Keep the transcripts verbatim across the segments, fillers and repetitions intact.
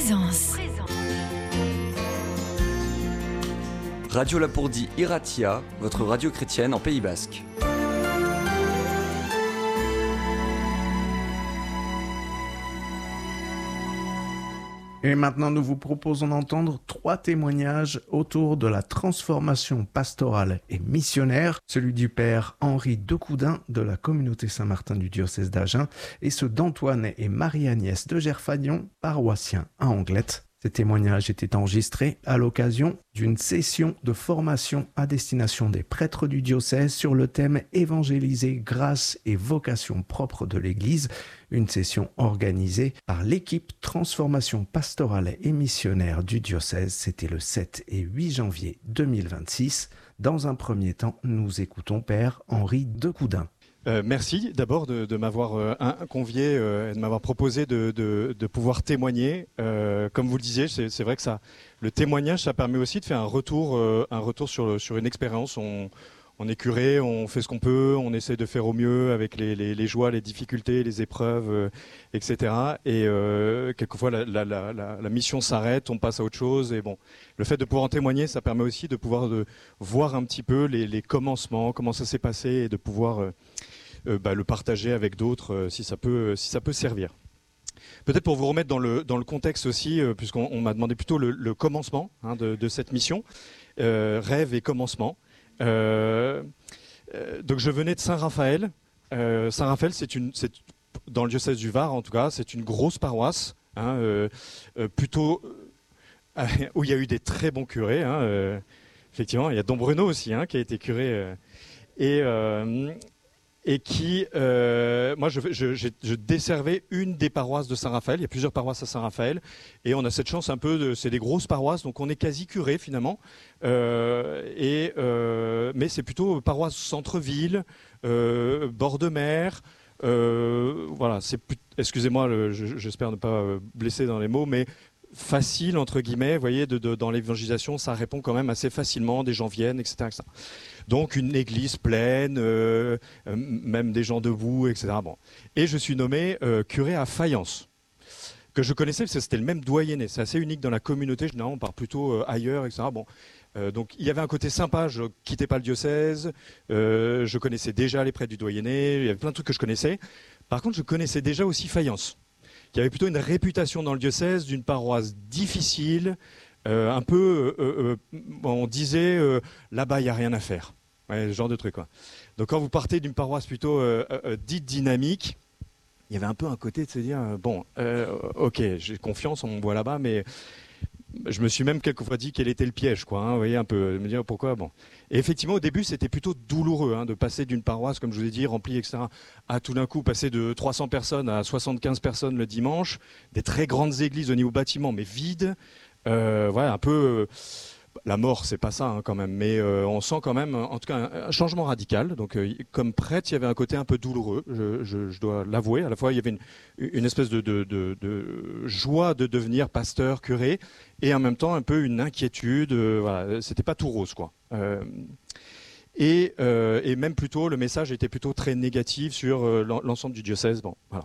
Présence. Radio Lapourdie Iratia, votre radio chrétienne en Pays Basque. Et maintenant, nous vous proposons d'entendre trois témoignages autour de la transformation pastorale et missionnaire, celui du père Henri Decoudin de la communauté Saint-Martin du diocèse d'Agen et ceux d'Antoine et Marie-Agnès de Gerfagnon, paroissiens à Anglette. Ces témoignages étaient enregistrés à l'occasion d'une session de formation à destination des prêtres du diocèse sur le thème « Évangéliser grâce et vocation propre de l'Église », une session organisée par l'équipe Transformation pastorale et missionnaire du diocèse. C'était le sept et huit janvier deux mille vingt-six. Dans un premier temps, nous écoutons Père Henri Decoudin. Euh, merci d'abord de, de m'avoir euh, convié euh, et de m'avoir proposé de, de, de pouvoir témoigner. Euh, comme vous le disiez, c'est, c'est vrai que ça, le témoignage, ça permet aussi de faire un retour, euh, un retour sur, sur une expérience. On, on est curé, on fait ce qu'on peut, on essaie de faire au mieux avec les, les, les joies, les difficultés, les épreuves, euh, et cetera. Et euh, quelquefois, la, la, la, la mission s'arrête, on passe à autre chose. Et bon, le fait de pouvoir en témoigner, ça permet aussi de pouvoir de voir un petit peu les, les commencements, comment ça s'est passé, et de pouvoir euh, Euh, bah, le partager avec d'autres euh, si ça peut, si ça peut servir. Peut-être pour vous remettre dans le, dans le contexte aussi, euh, puisqu'on on m'a demandé plutôt le, le commencement hein, de, de cette mission, euh, rêve et commencement. Euh, euh, donc je venais de Saint-Raphaël. Euh, Saint-Raphaël, c'est une, c'est, dans le diocèse du Var en tout cas, c'est une grosse paroisse, hein, euh, euh, plutôt euh, où il y a eu des très bons curés. Hein, euh, effectivement, il y a Don Bruno aussi hein, qui a été curé. Euh, et euh, et qui, euh, moi je, je, je, je desservais une des paroisses de Saint-Raphaël, il y a plusieurs paroisses à Saint-Raphaël, et on a cette chance un peu, de, c'est des grosses paroisses, donc on est quasi curé finalement, euh, et, euh, mais c'est plutôt paroisse centre-ville, euh, bord de mer, euh, voilà, c'est, excusez-moi, le, je, j'espère ne pas blesser dans les mots, mais facile entre guillemets, vous voyez, de, de, dans l'évangélisation, ça répond quand même assez facilement, des gens viennent, et cetera et cetera. Donc une église pleine, euh, euh, même des gens debout, et cetera. Bon. Et je suis nommé euh, curé à Fayence, que je connaissais parce que c'était le même doyenné. C'est assez unique dans la communauté, généralement on part plutôt euh, ailleurs, et cetera. Bon. Euh, donc il y avait un côté sympa, je quittais pas le diocèse, euh, je connaissais déjà les prêtres du doyenné, il y avait plein de trucs que je connaissais. Par contre, je connaissais déjà aussi Fayence, qui avait plutôt une réputation dans le diocèse d'une paroisse difficile, euh, un peu, euh, euh, on disait, euh, là-bas, il n'y a rien à faire. Ouais, ce genre de truc, quoi. Donc quand vous partez d'une paroisse plutôt euh, euh, dite dynamique, il y avait un peu un côté de se dire, euh, bon, euh, ok, j'ai confiance, on me voit là-bas, mais je me suis même quelquefois dit quel était le piège, quoi. Hein, vous voyez, un peu, me dire pourquoi, bon. Et effectivement, au début, c'était plutôt douloureux hein, de passer d'une paroisse, comme je vous ai dit, remplie, et cetera, à tout d'un coup passer de trois cents personnes à soixante-quinze personnes le dimanche, des très grandes églises au niveau bâtiment, mais vides. Euh, voilà, un peu euh, la mort, c'est pas ça hein, quand même, mais euh, on sent quand même, en tout cas, un, un changement radical. Donc, euh, comme prêtre, il y avait un côté un peu douloureux, je, je, je dois l'avouer. À la fois, il y avait une, une espèce de, de, de, de joie de devenir pasteur, curé, et en même temps un peu une inquiétude. Euh, voilà, c'était pas tout rose, quoi. Euh, et, euh, et même plutôt, le message était plutôt très négatif sur euh, l'ensemble du diocèse. Bon, voilà.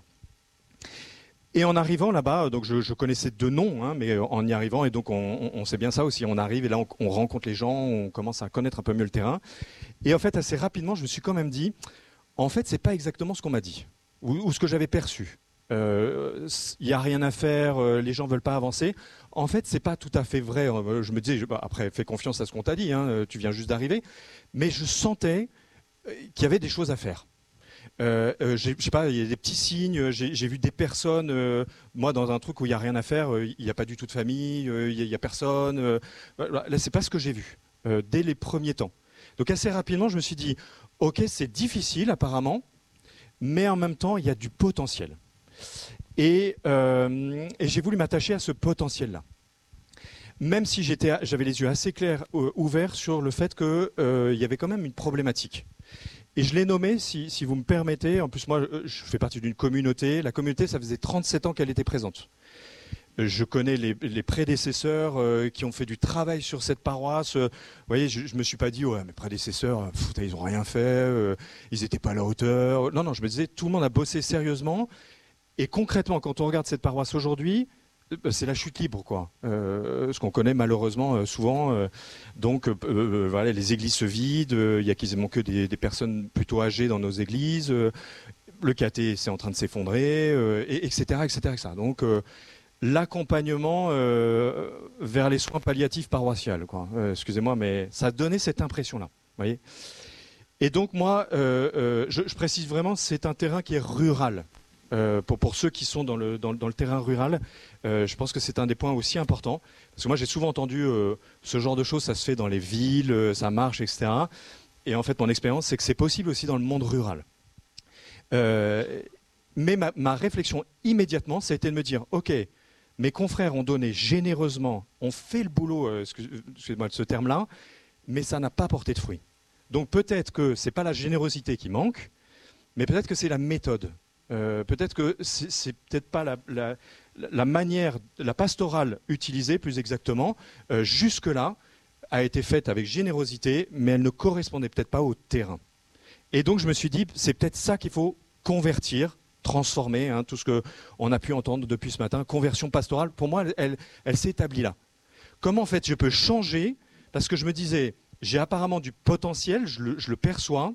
Et en arrivant là-bas, donc je, je connaissais deux noms, hein, mais en y arrivant, et donc on, on, on sait bien ça aussi, on arrive et là on, on rencontre les gens, on commence à connaître un peu mieux le terrain. Et en fait, assez rapidement, je me suis quand même dit, en fait, c'est pas exactement ce qu'on m'a dit, ou, ou ce que j'avais perçu. Il euh, n'y a rien à faire, euh, les gens veulent pas avancer. En fait, c'est pas tout à fait vrai. Je me disais, je, bah, après, fais confiance à ce qu'on t'a dit, hein, tu viens juste d'arriver. Mais je sentais qu'il y avait des choses à faire. Euh, euh, je sais pas, il y a des petits signes, j'ai, j'ai vu des personnes, euh, moi dans un truc où il n'y a rien à faire, il euh, n'y a pas du tout de famille, euh, il n'y a, a personne, euh, là c'est pas ce que j'ai vu, euh, dès les premiers temps. Donc assez rapidement je me suis dit, ok c'est difficile apparemment, mais en même temps il y a du potentiel. Et, euh, et j'ai voulu m'attacher à ce potentiel-là. Même si j'étais, j'avais les yeux assez clairs, euh, ouverts sur le fait qu'il euh, y avait quand même une problématique. Et je l'ai nommé, si, si vous me permettez, en plus moi je fais partie d'une communauté, la communauté ça faisait trente-sept ans qu'elle était présente. Je connais les, les prédécesseurs euh, qui ont fait du travail sur cette paroisse. Euh, vous voyez, je ne me suis pas dit, ouais, mes prédécesseurs, pff, ils n'ont rien fait, euh, ils n'étaient pas à la hauteur. Non, non, je me disais, tout le monde a bossé sérieusement. Et concrètement, quand on regarde cette paroisse aujourd'hui, c'est la chute libre, quoi. Euh, ce qu'on connaît malheureusement euh, souvent. Euh, donc, euh, euh, voilà, les églises se vident. Il euh, y a quasiment que des, des personnes plutôt âgées dans nos églises. Euh, le caté, c'est en train de s'effondrer, euh, et, etc., etc., et cetera. Donc, euh, l'accompagnement euh, vers les soins palliatifs paroissiales, quoi. Euh, excusez-moi, mais ça a donné cette impression-là. Voyez. Et donc, moi, euh, euh, je, je précise vraiment, c'est un terrain qui est rural. Euh, pour, pour ceux qui sont dans le, dans, dans le terrain rural, euh, je pense que c'est un des points aussi importants. Parce que moi, j'ai souvent entendu euh, ce genre de choses, ça se fait dans les villes, euh, ça marche, et cetera. Et en fait, mon expérience, c'est que c'est possible aussi dans le monde rural. Euh, mais ma, ma réflexion immédiatement, ça a été de me dire, OK, mes confrères ont donné généreusement, ont fait le boulot, euh, excusez-moi de ce terme-là, mais ça n'a pas porté de fruits. Donc peut-être que ce n'est pas la générosité qui manque, mais peut-être que c'est la méthode. Euh, peut-être que c'est, c'est peut-être pas la, la, la manière, la pastorale utilisée plus exactement, euh, jusque-là, a été faite avec générosité, mais elle ne correspondait peut-être pas au terrain. Et donc je me suis dit, c'est peut-être ça qu'il faut convertir, transformer, hein, tout ce qu'on a pu entendre depuis ce matin, conversion pastorale, pour moi, elle, elle, elle s'est établie là. Comment en fait je peux changer, parce que je me disais, j'ai apparemment du potentiel, je le, je le perçois,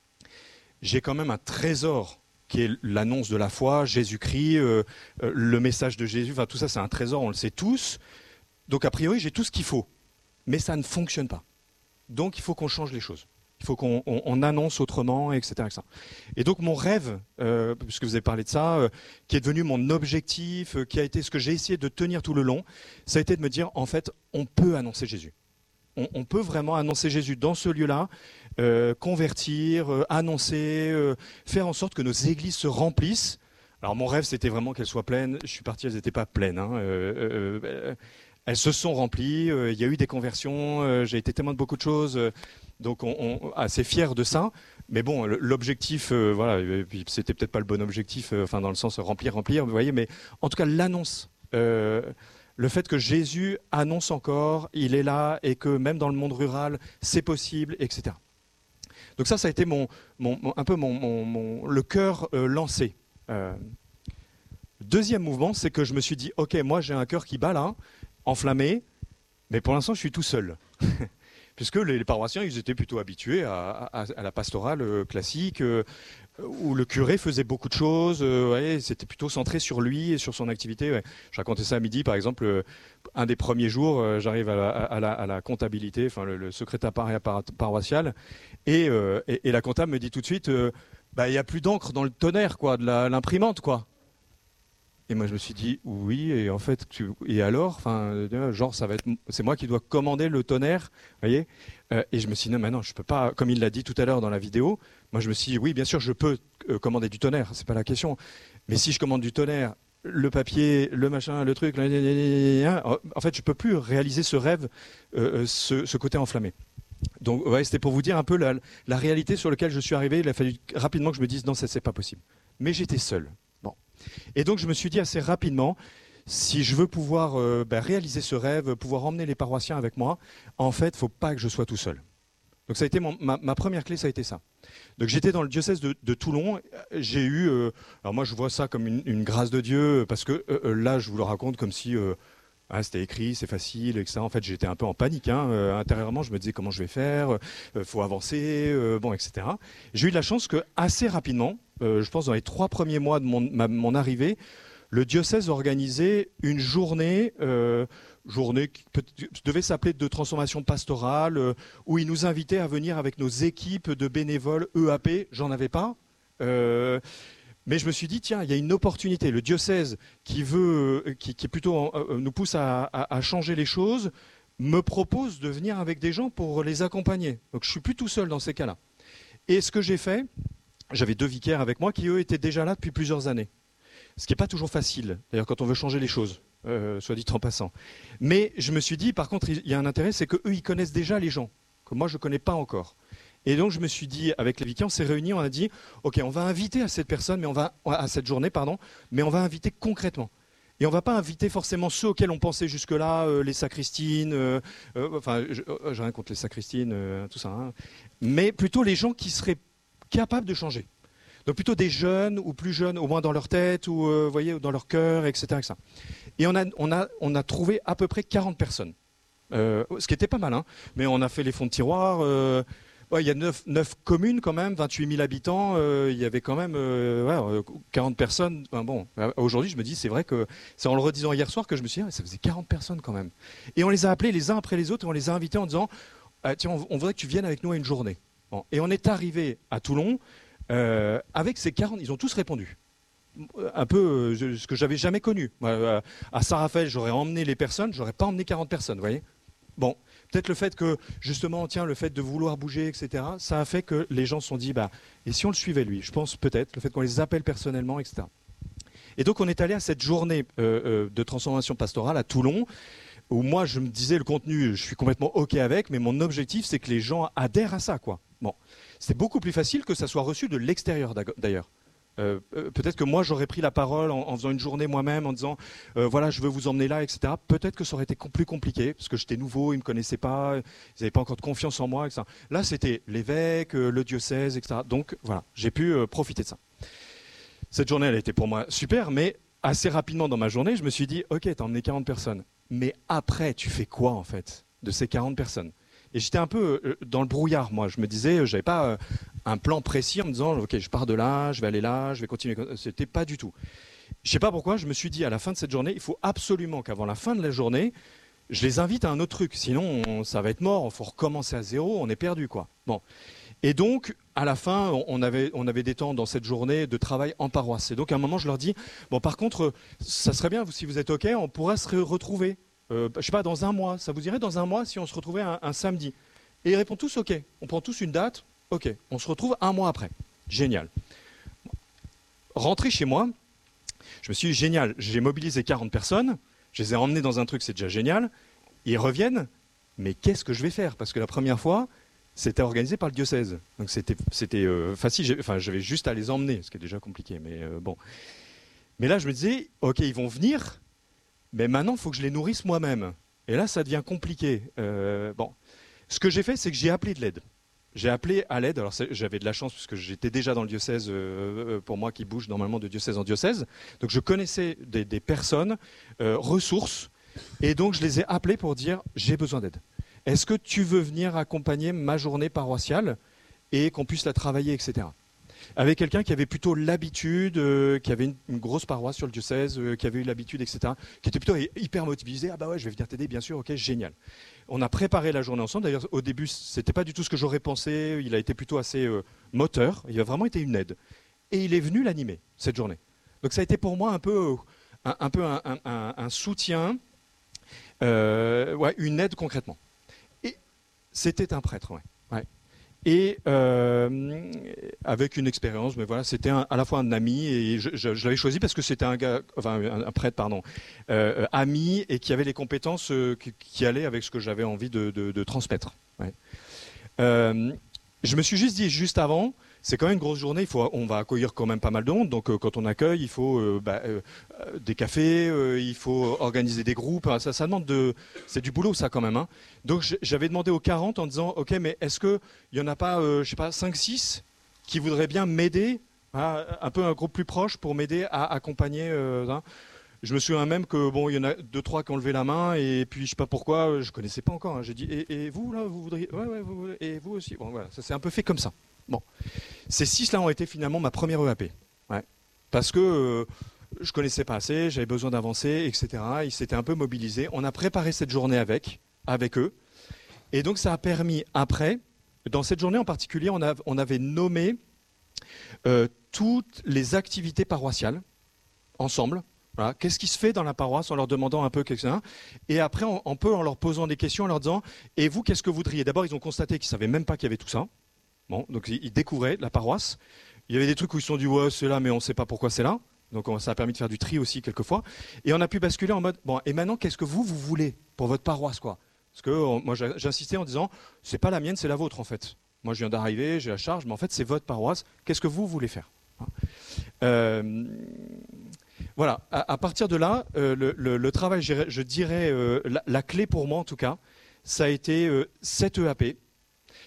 j'ai quand même un trésor qui est l'annonce de la foi, Jésus-Christ, euh, euh, le message de Jésus, enfin tout ça c'est un trésor, on le sait tous. Donc a priori j'ai tout ce qu'il faut, mais ça ne fonctionne pas. Donc il faut qu'on change les choses. Il faut qu'on on, on annonce autrement, et cetera, et cetera. Et donc mon rêve, euh, puisque vous avez parlé de ça, euh, qui est devenu mon objectif, euh, qui a été ce que j'ai essayé de tenir tout le long, ça a été de me dire, en fait, on peut annoncer Jésus. On, on peut vraiment annoncer Jésus dans ce lieu-là, euh, convertir, euh, annoncer, euh, faire en sorte que nos églises se remplissent. Alors mon rêve, c'était vraiment qu'elles soient pleines. Je suis parti, elles n'étaient pas pleines, hein. euh, euh, elles se sont remplies, euh, il y a eu des conversions, euh, j'ai été témoin de beaucoup de choses, euh, donc on, on assez fier de ça. Mais bon, l'objectif, euh, voilà, et puis c'était peut-être pas le bon objectif, euh, enfin dans le sens remplir, remplir, vous voyez, mais en tout cas l'annonce, euh, le fait que Jésus annonce encore, il est là, et que même dans le monde rural, c'est possible, et cetera. Donc ça, ça a été mon, mon, mon un peu mon, mon, mon le cœur euh, lancé. Euh, deuxième mouvement, c'est que je me suis dit, ok, moi j'ai un cœur qui bat là, enflammé, mais pour l'instant je suis tout seul. Puisque les, les paroissiens, ils étaient plutôt habitués à, à, à la pastorale euh, classique, euh, où le curé faisait beaucoup de choses, euh, ouais, c'était plutôt centré sur lui et sur son activité. Ouais. Je racontais ça à midi, par exemple, euh, un des premiers jours, euh, j'arrive à la, à, la, à la comptabilité, enfin le, le secrétariat par, paroissial, et, euh, et, et la comptable me dit tout de suite, euh, bah, il n'y a plus d'encre dans le tonnerre, quoi, de l'imprimante, quoi. Et moi je me suis dit oui, et en fait tu, et alors, enfin genre ça va être, c'est moi qui dois commander le tonnerre, voyez, euh, et je me suis dit non, mais non, je peux pas, comme il l'a dit tout à l'heure dans la vidéo. Moi je me suis dit oui, bien sûr je peux euh, commander du tonnerre, c'est pas la question, mais si je commande du tonnerre, le papier, le machin, le truc, en fait je peux plus réaliser ce rêve, euh, ce, ce côté enflammé. Donc ouais, c'était pour vous dire un peu la, la réalité sur laquelle je suis arrivé. Il a fallu rapidement que je me dise non, ça c'est pas possible, mais j'étais seul. Et donc je me suis dit assez rapidement, si je veux pouvoir euh, ben, réaliser ce rêve, pouvoir emmener les paroissiens avec moi, en fait, il ne faut pas que je sois tout seul. Donc ça a été mon, ma, ma première clé, ça a été ça. Donc j'étais dans le diocèse de, de Toulon, j'ai eu, euh, alors moi je vois ça comme une, une grâce de Dieu, parce que euh, là je vous le raconte comme si euh, ah, c'était écrit, c'est facile, et cetera. En fait j'étais un peu en panique, hein. euh, intérieurement je me disais comment je vais faire, il euh, faut avancer, euh, bon, et cetera. J'ai eu de la chance que assez rapidement, Euh, je pense dans les trois premiers mois de mon, ma, mon arrivée, le diocèse organisait une journée, euh, journée qui peut, devait s'appeler de transformation pastorale, euh, où il nous invitait à venir avec nos équipes de bénévoles E A P. J'en avais pas. Euh, mais je me suis dit, tiens, il y a une opportunité. Le diocèse qui veut, qui, qui plutôt euh, nous pousse à, à, à changer les choses, me propose de venir avec des gens pour les accompagner. Donc je suis plus tout seul dans ces cas-là. Et ce que j'ai fait, j'avais deux vicaires avec moi qui, eux, étaient déjà là depuis plusieurs années. Ce qui n'est pas toujours facile, d'ailleurs, quand on veut changer les choses, euh, soit dit en passant. Mais je me suis dit, par contre, il y a un intérêt, c'est qu'eux, ils connaissent déjà les gens, que moi, je ne connais pas encore. Et donc, je me suis dit, avec les vicaires, on s'est réunis, on a dit, OK, on va inviter à cette personne, mais on va, à cette journée, pardon, mais on va inviter concrètement. Et on ne va pas inviter forcément ceux auxquels on pensait jusque-là, euh, les sacristines, euh, euh, enfin, je n'ai rien contre les sacristines, euh, tout ça, hein, mais plutôt les gens qui seraient capables de changer. Donc plutôt des jeunes ou plus jeunes, au moins dans leur tête, ou euh, voyez, dans leur cœur, et cetera, et cetera. Et on a, on a, on a trouvé à peu près quarante personnes. Euh, ce qui était pas mal, hein. Mais on a fait les fonds de tiroir. Euh, ouais, il y a neuf communes quand même, vingt-huit mille habitants. Euh, il y avait quand même euh, ouais, quarante personnes. Enfin, bon, aujourd'hui, je me dis, c'est vrai que c'est en le redisant hier soir que je me suis dit, ah, ça faisait quarante personnes quand même. Et on les a appelés les uns après les autres et on les a invités en disant, ah, tiens, on, on voudrait que tu viennes avec nous à une journée. Bon. Et on est arrivé à Toulon euh, avec ces quarante. Ils ont tous répondu. Un peu euh, ce que j'avais jamais connu. Euh, à Saint-Raphaël, j'aurais emmené les personnes, j'aurais pas emmené quarante personnes, vous voyez. Bon, peut-être le fait que, justement, tiens, le fait de vouloir bouger, et cetera, ça a fait que les gens se sont dit, bah, et si on le suivait, lui? Je pense peut-être, le fait qu'on les appelle personnellement, et cetera. Et donc, on est allé à cette journée euh, euh, de transformation pastorale à Toulon, où moi, je me disais, le contenu, je suis complètement OK avec, mais mon objectif, c'est que les gens adhèrent à ça, quoi. Bon, c'est beaucoup plus facile que ça soit reçu de l'extérieur, d'ailleurs. Euh, peut-être que moi j'aurais pris la parole en, en faisant une journée moi-même en disant euh, voilà je veux vous emmener là, et cetera. Peut-être que ça aurait été plus compliqué parce que j'étais nouveau, ils ne me connaissaient pas, ils n'avaient pas encore de confiance en moi, et cetera. Là c'était l'évêque, euh, le diocèse, et cetera. Donc voilà, j'ai pu euh, profiter de ça. Cette journée elle a été pour moi super, mais assez rapidement dans ma journée je me suis dit ok, t'as emmené quarante personnes, mais après tu fais quoi en fait de ces quarante personnes? Et j'étais un peu euh, dans le brouillard, moi. Je me disais, je n'avais pas euh, un plan précis en me disant, ok, je pars de là, je vais aller là, je vais continuer. C'était pas du tout. Je ne sais pas pourquoi, je me suis dit, à la fin de cette journée, il faut absolument qu'avant la fin de la journée, je les invite à un autre truc. Sinon, on, ça va être mort, il faut recommencer à zéro, on est perdu, quoi. Bon. Et donc, à la fin, on avait, on avait des temps dans cette journée de travail en paroisse. Et donc, à un moment, je leur dis, bon, par contre, ça serait bien, si vous êtes OK, on pourrait se retrouver. Euh, je sais pas, dans un mois, ça vous irait dans un mois si on se retrouvait un, un samedi? Et ils répondent tous ok, on prend tous une date, ok, on se retrouve un mois après. Génial. Rentré chez moi, je me suis dit génial, j'ai mobilisé quarante personnes, je les ai emmenés dans un truc, c'est déjà génial, ils reviennent, mais qu'est-ce que je vais faire? Parce que la première fois, c'était organisé par le diocèse, donc c'était, c'était euh, facile, enfin j'avais juste à les emmener, ce qui est déjà compliqué, mais euh, bon. Mais là je me disais, ok, ils vont venir, mais maintenant, il faut que je les nourrisse moi-même. Et là, ça devient compliqué. Euh, bon. Ce que j'ai fait, c'est que j'ai appelé de l'aide. J'ai appelé à l'aide. Alors, j'avais de la chance, parce que j'étais déjà dans le diocèse, euh, pour moi qui bouge normalement de diocèse en diocèse. Donc, je connaissais des, des personnes, euh, ressources. Et donc, je les ai appelés pour dire, j'ai besoin d'aide. Est-ce que tu veux venir accompagner ma journée paroissiale et qu'on puisse la travailler, et cetera. Avec quelqu'un qui avait plutôt l'habitude, euh, qui avait une, une grosse paroisse sur le diocèse, euh, qui avait eu l'habitude, et cetera, qui était plutôt hyper motivé, ah bah ouais, je vais venir t'aider, bien sûr, ok, génial. On a préparé la journée ensemble, d'ailleurs au début, c'était pas du tout ce que j'aurais pensé, il a été plutôt assez euh, moteur, il a vraiment été une aide. Et il est venu l'animer, cette journée. Donc ça a été pour moi un peu un, un, peu un, un, un soutien, euh, ouais, une aide concrètement. Et c'était un prêtre, ouais. ouais. Et euh, avec une expérience, mais voilà, c'était un, à la fois un ami et je, je, je l'avais choisi parce que c'était un gars, enfin un, un prêtre, pardon, euh, ami et qui avait les compétences euh, qui, qui allaient avec ce que j'avais envie de, de, de transmettre. Ouais. Euh, je me suis juste dit juste avant, c'est quand même une grosse journée. Il faut, on va accueillir quand même pas mal de monde. Donc euh, quand on accueille, il faut euh, bah, euh, des cafés, euh, il faut organiser des groupes. Ça, ça demande de, c'est du boulot ça quand même. Hein. Donc j'avais demandé aux quarante en disant, ok, mais est-ce que il y en a pas, euh, je sais pas, cinq six qui voudraient bien m'aider, hein, un peu un groupe plus proche pour m'aider à accompagner. Euh, hein. Je me souviens même que bon, il y en a deux trois qui ont levé la main et puis je sais pas pourquoi, je connaissais pas encore. Hein. J'ai dit, et, et vous là, vous voudriez, ouais, ouais, vous, et vous aussi. Bon voilà, ça s'est un peu fait comme ça. Bon, ces six-là ont été finalement ma première E A P, ouais. Parce que euh, je connaissais pas assez, j'avais besoin d'avancer, et cetera. Ils s'étaient un peu mobilisés. On a préparé cette journée avec, avec eux, et donc ça a permis après, dans cette journée en particulier, on, a, on avait nommé euh, toutes les activités paroissiales ensemble. Voilà. Qu'est-ce qui se fait dans la paroisse en leur demandant un peu quelque chose. Et après, on, on peut en leur posant des questions, en leur disant, et vous, qu'est-ce que vous voudriez? D'abord, ils ont constaté qu'ils savaient même pas qu'il y avait tout ça. Bon, donc ils découvraient la paroisse. Il y avait des trucs où ils se sont dit ouais c'est là mais on ne sait pas pourquoi c'est là. Donc ça a permis de faire du tri aussi quelquefois. Et on a pu basculer en mode bon et maintenant qu'est-ce que vous vous voulez pour votre paroisse quoi? Parce que on, moi j'insistais en disant c'est pas la mienne c'est la vôtre en fait. Moi je viens d'arriver j'ai la charge mais en fait c'est votre paroisse. Qu'est-ce que vous voulez faire? euh, Voilà. À, à partir de là euh, le, le, le travail je, je dirais euh, la, la clé pour moi en tout cas ça a été euh, cette E A P.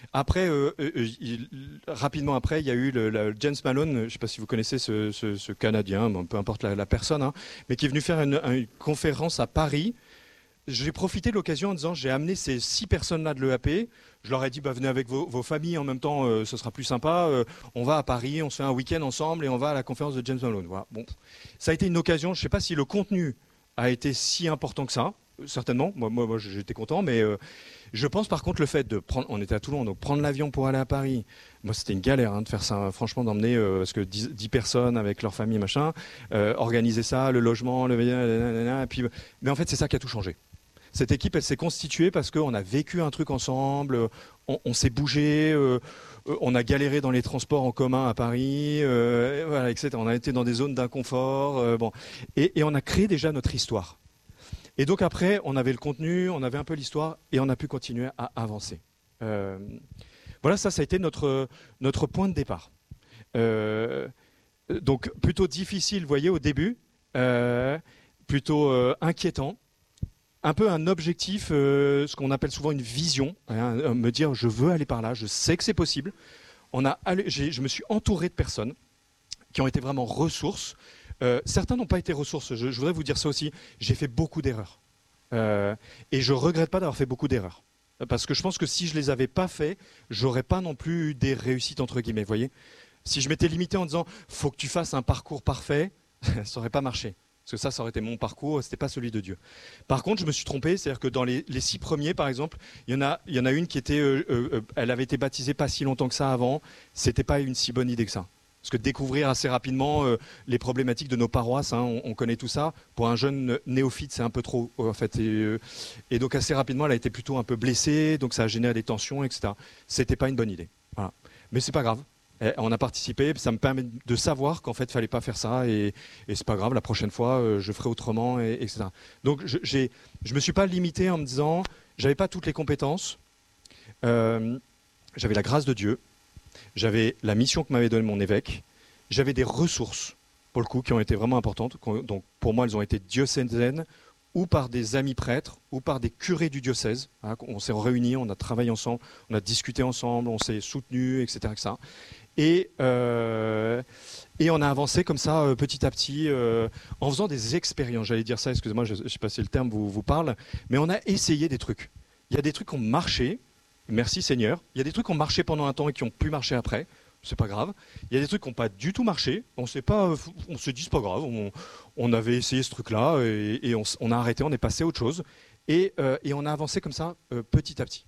Après, euh, euh, il, rapidement après, il y a eu le, le James Malone, je ne sais pas si vous connaissez ce, ce, ce Canadien, bon, peu importe la, la personne, hein, mais qui est venu faire une, une conférence à Paris. J'ai profité de l'occasion en disant, j'ai amené ces six personnes-là de l'E A P, je leur ai dit, bah, venez avec vos, vos familles, en même temps, euh, ce sera plus sympa, euh, on va à Paris, on se fait un week-end ensemble et on va à la conférence de James Malone. Voilà. Bon. Ça a été une occasion, je ne sais pas si le contenu a été si important que ça, certainement, moi, moi, moi j'étais content, mais euh, je pense par contre le fait de prendre, on était à Toulon, donc prendre l'avion pour aller à Paris, moi c'était une galère hein, de faire ça, franchement d'emmener, euh, parce que dix, dix personnes avec leur famille, machin, euh, organiser ça, le logement, le... Et puis, mais en fait c'est ça qui a tout changé. Cette équipe, elle s'est constituée parce qu'on a vécu un truc ensemble, on, on s'est bougé, euh, on a galéré dans les transports en commun à Paris, euh, voilà, et cetera. On a été dans des zones d'inconfort, euh, bon, et, et on a créé déjà notre histoire. Et donc après, on avait le contenu, on avait un peu l'histoire, et on a pu continuer à avancer. Euh, voilà, ça, ça a été notre, notre point de départ. Euh, donc plutôt difficile, vous voyez, au début, euh, plutôt euh, inquiétant. Un peu un objectif, euh, ce qu'on appelle souvent une vision, hein, me dire je veux aller par là, je sais que c'est possible. On a allé, j'ai, je me suis entouré de personnes qui ont été vraiment ressources. Euh, certains n'ont pas été ressources, je, je voudrais vous dire ça aussi, j'ai fait beaucoup d'erreurs. Euh, et je ne regrette pas d'avoir fait beaucoup d'erreurs. Parce que je pense que si je ne les avais pas fait, j'aurais pas non plus eu des réussites entre guillemets, vous voyez. Si je m'étais limité en disant faut que tu fasses un parcours parfait, ça n'aurait pas marché. Parce que ça, ça aurait été mon parcours, ce n'était pas celui de Dieu. Par contre, je me suis trompé, c'est-à-dire que dans les, les six premiers, par exemple, il y en a, il y en a une qui était, euh, euh, elle avait été baptisée pas si longtemps que ça avant, c'était pas une si bonne idée que ça. Parce que découvrir assez rapidement euh, les problématiques de nos paroisses, hein, on, on connaît tout ça. Pour un jeune néophyte, c'est un peu trop, en fait. Et, euh, et donc assez rapidement, elle a été plutôt un peu blessée, donc ça a généré des tensions, et cetera. C'était pas une bonne idée. Voilà. Mais c'est pas grave. On a participé, ça me permet de savoir qu'en fait, il fallait pas faire ça et, et c'est pas grave, la prochaine fois, euh, je ferai autrement, et, etc. Donc, je ne me suis pas limité en me disant, j'avais pas toutes les compétences, euh, j'avais la grâce de Dieu, j'avais la mission que m'avait donnée mon évêque, j'avais des ressources, pour le coup, qui ont été vraiment importantes. Donc, pour moi, elles ont été diocésaines, ou par des amis prêtres, ou par des curés du diocèse. Hein, on s'est réunis, on a travaillé ensemble, on a discuté ensemble, on s'est soutenus, et cetera, et cetera. Et, euh, et on a avancé comme ça euh, petit à petit euh, en faisant des expériences. J'allais dire ça, excusez-moi, je ne sais pas si le terme vous, vous parle, mais on a essayé des trucs. Il y a des trucs qui ont marché, merci Seigneur. Il y a des trucs qui ont marché pendant un temps et qui ont pu marcher après, c'est pas grave. Il y a des trucs qui n'ont pas du tout marché, on s'est pas, on se dit c'est pas grave, on, on avait essayé ce truc-là et, et on, on a arrêté, on est passé à autre chose. Et, euh, et on a avancé comme ça euh, petit à petit.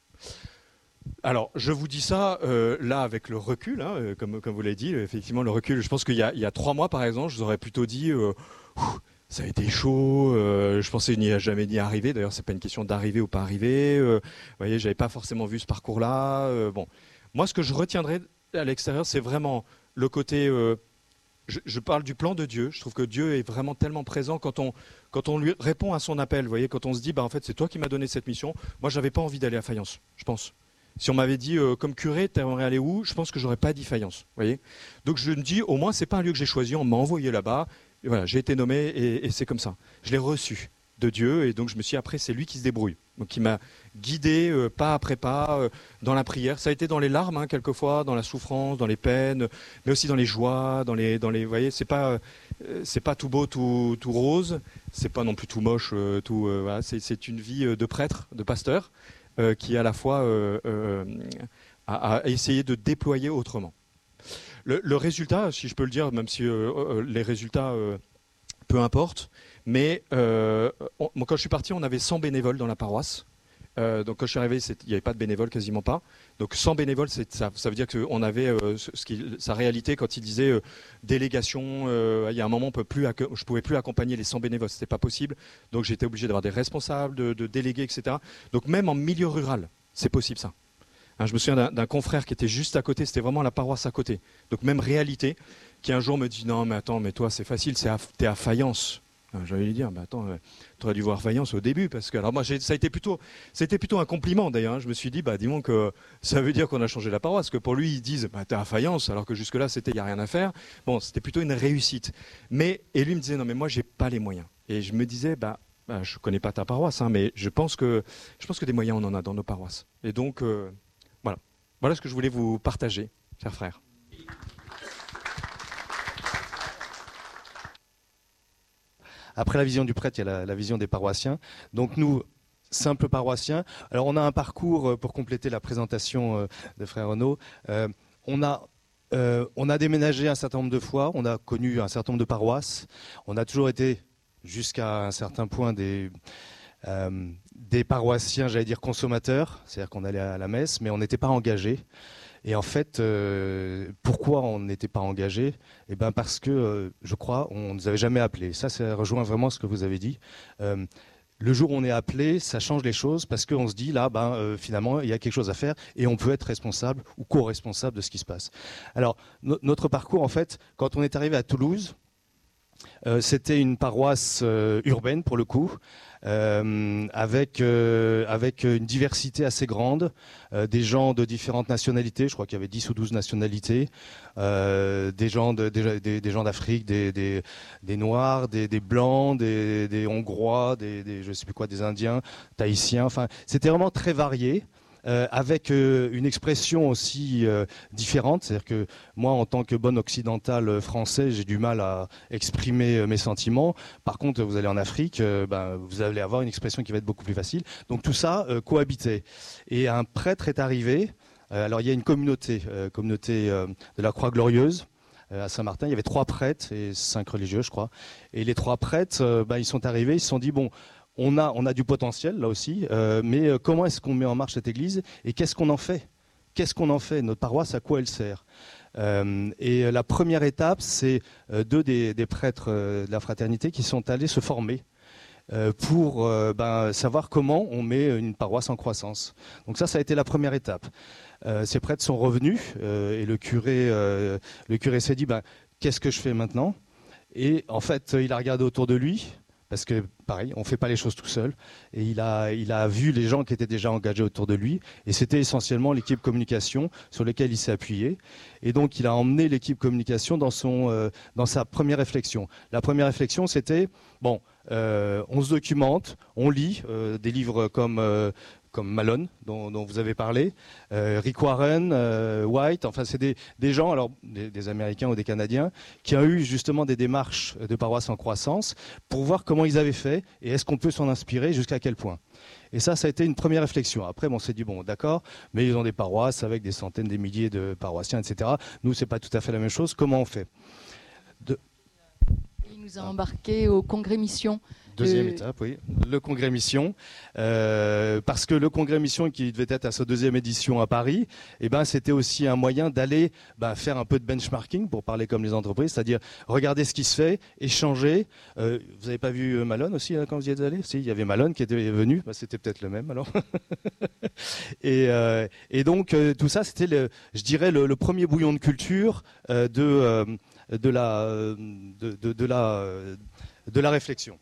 Alors, je vous dis ça euh, là avec le recul, hein, euh, comme, comme vous l'avez dit, effectivement le recul, je pense qu'il y a, il y a trois mois par exemple, je vous aurais plutôt dit, euh, ça a été chaud, euh, je pensais n'y a jamais ni arriver, d'ailleurs c'est pas une question d'arriver ou pas arriver, euh, vous voyez, j'avais pas forcément vu ce parcours-là. Euh, bon. Moi ce que je retiendrai à l'extérieur, c'est vraiment le côté, euh, je, je parle du plan de Dieu, je trouve que Dieu est vraiment tellement présent quand on, quand on lui répond à son appel, vous voyez, quand on se dit, bah, en fait c'est toi qui m'as donné cette mission, moi j'avais pas envie d'aller à Fayence, je pense. Si on m'avait dit, euh, comme curé, tu aimerais aller où? Je pense que j'aurais pas dit Fayence. Voyez. Donc je me dis, au moins, c'est pas un lieu que j'ai choisi, on m'a envoyé là-bas. Et voilà, j'ai été nommé et, et c'est comme ça. Je l'ai reçu de Dieu et donc je me suis dit, après, c'est lui qui se débrouille. Donc il m'a guidé euh, pas après pas euh, dans la prière. Ça a été dans les larmes, hein, quelquefois, dans la souffrance, dans les peines, mais aussi dans les joies, dans les, dans les, vous voyez, c'est pas, euh, c'est pas tout beau, tout, tout rose. C'est pas non plus tout moche, euh, tout. Euh, voilà, c'est, c'est une vie de prêtre, de pasteur. Euh, qui à la fois euh, euh, a, a essayé de déployer autrement. Le, le résultat, si je peux le dire, même si euh, euh, les résultats, euh, peu importe, mais euh, on, quand je suis parti, on avait cent bénévoles dans la paroisse. Euh, donc quand je suis arrivé, il n'y avait pas de bénévoles, quasiment pas. Donc cent bénévoles, c'est, ça, ça veut dire qu'on avait euh, ce, ce qui, sa réalité quand il disait euh, délégation. Euh, il y a un moment, on peut plus, je ne pouvais plus accompagner les cent bénévoles, ce n'était pas possible. Donc j'étais obligé d'avoir des responsables, de, de délégués, et cetera. Donc même en milieu rural, c'est possible ça. Hein, je me souviens d'un, d'un confrère qui était juste à côté, c'était vraiment la paroisse à côté. Donc même réalité, qui un jour me dit non mais attends, mais toi c'est facile, c'est à, t'es à Fayence. J'allais lui dire, bah attends, euh, tu aurais dû voir Fayence au début, parce que alors moi, j'ai, ça a été plutôt, c'était plutôt un compliment d'ailleurs. Hein. Je me suis dit, bah dis donc, euh, ça veut dire qu'on a changé la paroisse, parce que pour lui, ils disent, bah t'es à Fayence, alors que jusque-là, c'était, il y a rien à faire. Bon, c'était plutôt une réussite. Mais et lui me disait, non mais moi, j'ai pas les moyens. Et je me disais, bah, bah je connais pas ta paroisse, hein, mais je pense que, je pense que des moyens, on en a dans nos paroisses. Et donc, euh, voilà. Voilà ce que je voulais vous partager, chers frères. Après la vision du prêtre, il y a la, la vision des paroissiens. Donc nous, simples paroissiens, alors on a un parcours pour compléter la présentation de frère Renaud. Euh, on a euh, on a déménagé un certain nombre de fois, on a connu un certain nombre de paroisses. On a toujours été jusqu'à un certain point des euh, des paroissiens, j'allais dire consommateurs, c'est-à-dire qu'on allait à la messe, mais on n'était pas engagés. Et en fait, euh, pourquoi on n'était pas engagé? Eh ben parce que, euh, je crois, on ne nous avait jamais appelés. Ça, ça rejoint vraiment ce que vous avez dit. Euh, le jour où on est appelé, ça change les choses parce qu'on se dit, là, ben, euh, finalement, il y a quelque chose à faire et on peut être responsable ou co-responsable de ce qui se passe. Alors, no- notre parcours, en fait, quand on est arrivé à Toulouse, euh, c'était une paroisse euh, urbaine, pour le coup, Euh, avec, euh, avec une diversité assez grande, euh, des gens de différentes nationalités, je crois qu'il y avait dix ou douze nationalités, euh, des gens de, des, des, des gens d'Afrique, des, des, des Noirs, des, des Blancs, des, des Hongrois, des, des, je sais plus quoi, des Indiens, Tahitiens, enfin, c'était vraiment très varié. Euh, avec euh, une expression aussi euh, différente, c'est-à-dire que moi, en tant que bon occidental français, j'ai du mal à exprimer euh, mes sentiments. Par contre, vous allez en Afrique, euh, ben, vous allez avoir une expression qui va être beaucoup plus facile. Donc tout ça euh, cohabitait. Et un prêtre est arrivé. Euh, alors il y a une communauté, euh, communauté euh, de la Croix-Glorieuse. À Saint-Martin, il y avait trois prêtres et cinq religieux, je crois. Et les trois prêtres, euh, ben, ils sont arrivés, ils se sont dit, bon, On a, on a du potentiel là aussi, euh, mais euh, comment est-ce qu'on met en marche cette église et qu'est-ce qu'on en fait? Qu'est-ce qu'on en fait? Notre paroisse, à quoi elle sert? euh, Et la première étape, c'est euh, deux des, des prêtres euh, de la fraternité qui sont allés se former euh, pour euh, ben, savoir comment on met une paroisse en croissance. Donc ça, ça a été la première étape. Euh, ces prêtres sont revenus euh, et le curé, euh, le curé s'est dit, ben, qu'est-ce que je fais maintenant? Et en fait, il a regardé autour de lui. Parce que, pareil, on ne fait pas les choses tout seul. Et il a, il a vu les gens qui étaient déjà engagés autour de lui. Et c'était essentiellement l'équipe communication sur laquelle il s'est appuyé. Et donc, il a emmené l'équipe communication dans, son, euh, dans sa première réflexion. La première réflexion, c'était, bon, euh, on se documente, on lit euh, des livres comme... Euh, comme Malone, dont, dont vous avez parlé, euh, Rick Warren, euh, White, enfin c'est des, des gens, alors des, des Américains ou des Canadiens, qui ont eu justement des démarches de paroisse en croissance pour voir comment ils avaient fait et est-ce qu'on peut s'en inspirer, jusqu'à quel point. Et ça, ça a été une première réflexion. Après, on s'est dit, bon, d'accord, mais ils ont des paroisses avec des centaines, des milliers de paroissiens, et cetera. Nous, c'est pas tout à fait la même chose. Comment on fait? de... Il nous a embarqués au Congrès Mission. Deuxième Euh... étape, oui, le Congrès Mission, euh, parce que le Congrès Mission qui devait être à sa deuxième édition à Paris, eh ben, c'était aussi un moyen d'aller ben, faire un peu de benchmarking, pour parler comme les entreprises, c'est-à-dire regarder ce qui se fait, échanger. Euh, vous n'avez pas vu Malone aussi là, quand vous y êtes allé? Si, il y avait Malone qui était venu, ben, c'était peut-être le même alors. et, euh, et donc euh, tout ça, c'était, le, je dirais, le, le premier bouillon de culture euh, de, euh, de, la, de, de, de, la, de la réflexion.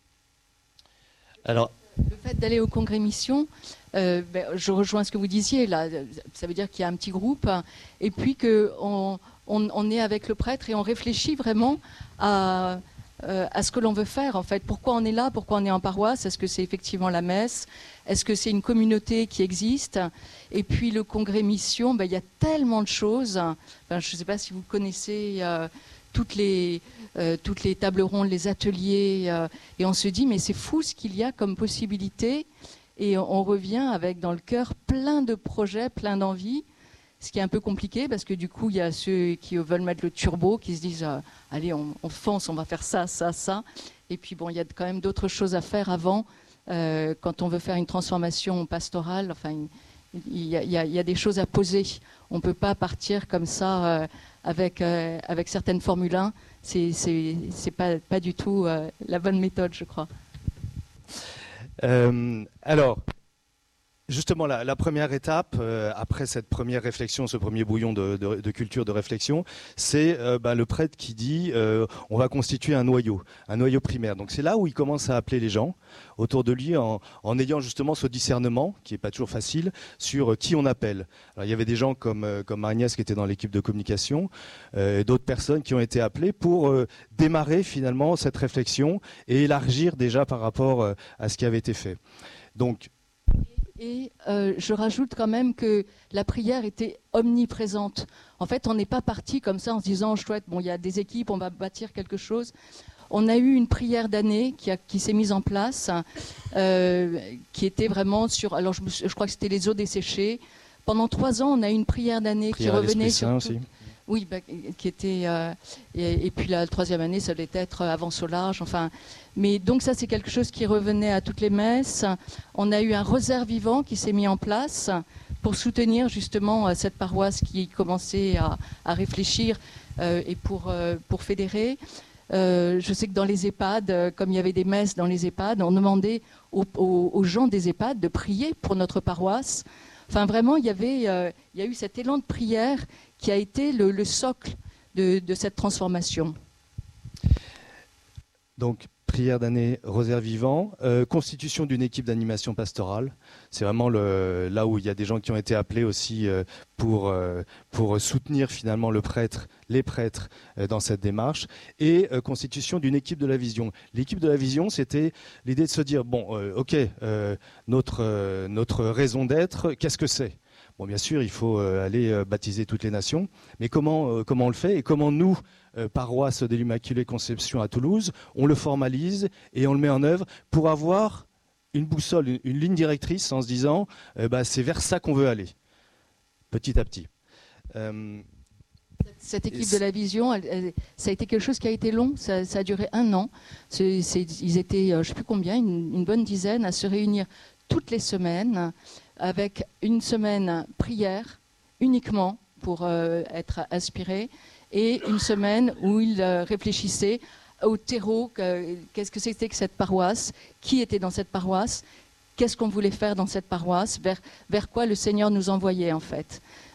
Alors, le fait d'aller au Congrès Mission, euh, ben, je rejoins ce que vous disiez là. Ça veut dire qu'il y a un petit groupe, et puis que on, on, on est avec le prêtre et on réfléchit vraiment à, euh, à ce que l'on veut faire en fait. Pourquoi on est là? Pourquoi on est en paroisse? Est-ce que c'est effectivement la messe? Est-ce que c'est une communauté qui existe? Et puis le Congrès Mission, ben, il y a tellement de choses. Enfin, je ne sais pas si vous connaissez. Euh, toutes les, euh, toutes les tables rondes, les ateliers, euh, et on se dit mais c'est fou ce qu'il y a comme possibilité, et on, on revient avec dans le cœur plein de projets, plein d'envies, ce qui est un peu compliqué parce que du coup il y a ceux qui veulent mettre le turbo, qui se disent euh, allez on, on fonce, on va faire ça, ça, ça, et puis bon il y a quand même d'autres choses à faire avant, euh, quand on veut faire une transformation pastorale, enfin il y a, il y a, il y a des choses à poser, on ne peut pas partir comme ça euh, avec, euh, avec certaines Formule un, c'est, c'est, c'est pas, pas du tout euh, la bonne méthode, je crois. Euh, alors, justement, la, la première étape, euh, après cette première réflexion, ce premier bouillon de, de, de culture, de réflexion, c'est euh, bah, le prêtre qui dit euh, on va constituer un noyau, un noyau primaire. Donc c'est là où il commence à appeler les gens autour de lui en, en ayant justement ce discernement, qui n'est pas toujours facile, sur qui on appelle. Alors, il y avait des gens comme, euh, comme Agnès qui était dans l'équipe de communication, euh, d'autres personnes qui ont été appelées pour euh, démarrer finalement cette réflexion et élargir déjà par rapport euh, à ce qui avait été fait. Donc, Et euh, je rajoute quand même que la prière était omniprésente. En fait, on n'est pas parti comme ça en se disant, chouette, bon, il y a des équipes, on va bâtir quelque chose. On a eu une prière d'année qui, a, qui s'est mise en place, euh, qui était vraiment sur, alors je, me, je crois que c'était les eaux desséchées. Pendant trois ans, on a eu une prière d'année qui revenait sur tout, aussi. Oui, bah, qui était euh, et, et puis la troisième année, ça devait être Avance au large. Enfin, mais donc ça, c'est quelque chose qui revenait à toutes les messes. On a eu un rosaire vivant qui s'est mis en place pour soutenir justement cette paroisse qui commençait à, à réfléchir euh, et pour euh, pour fédérer. Euh, je sais que dans les EHPAD, comme il y avait des messes dans les EHPAD, on demandait aux, aux, aux gens des EHPAD de prier pour notre paroisse. Enfin, vraiment, il y avait, euh, il y a eu cet élan de prière qui a été le, le socle de, de cette transformation. Donc, prière d'année, rosaire vivant, euh, constitution d'une équipe d'animation pastorale. C'est vraiment le, là où il y a des gens qui ont été appelés aussi euh, pour, euh, pour soutenir finalement le prêtre, les prêtres euh, dans cette démarche. Et euh, constitution d'une équipe de la vision. L'équipe de la vision, c'était l'idée de se dire, bon, euh, ok, euh, notre, euh, notre raison d'être, qu'est-ce que c'est ? Bon, bien sûr, il faut euh, aller euh, baptiser toutes les nations, mais comment, euh, comment on le fait et comment nous, euh, paroisse de l'Immaculée Conception à Toulouse, on le formalise et on le met en œuvre pour avoir une boussole, une, une ligne directrice en se disant euh, bah, c'est vers ça qu'on veut aller, petit à petit. Euh, Cette équipe de la vision, elle, elle, ça a été quelque chose qui a été long, ça, ça a duré un an. C'est, c'est, ils étaient, je ne sais plus combien, une, une bonne dizaine à se réunir toutes les semaines, avec une semaine prière uniquement pour euh, être inspiré et une semaine où il euh, réfléchissait au terreau, que, qu'est-ce que c'était que cette paroisse, qui était dans cette paroisse, qu'est-ce qu'on voulait faire dans cette paroisse, vers, vers quoi le Seigneur nous envoyait en fait.